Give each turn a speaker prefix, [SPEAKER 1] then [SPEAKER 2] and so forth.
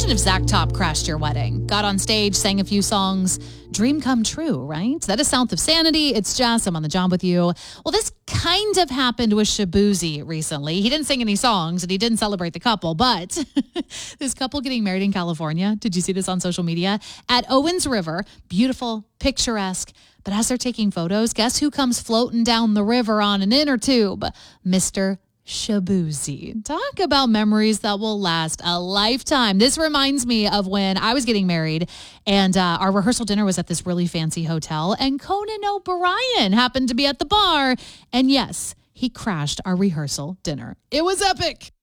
[SPEAKER 1] Imagine if Zach Top crashed your wedding, got on stage, sang a few songs. Dream come true, right? That is South of Sanity. It's Jess. I'm on the job with you. Well, this kind of happened with Shaboozey recently. He didn't sing any songs and he didn't celebrate the couple, but this couple getting married in California, did you see this on social media? At Owens River, beautiful, picturesque. But as they're taking photos, guess who comes floating down the river on an inner tube? Mr. Shaboozey. Talk about memories that will last a lifetime. This reminds me of when I was getting married and our rehearsal dinner was at this really fancy hotel and Conan O'Brien happened to be at the bar. And yes, he crashed our rehearsal dinner. It was epic.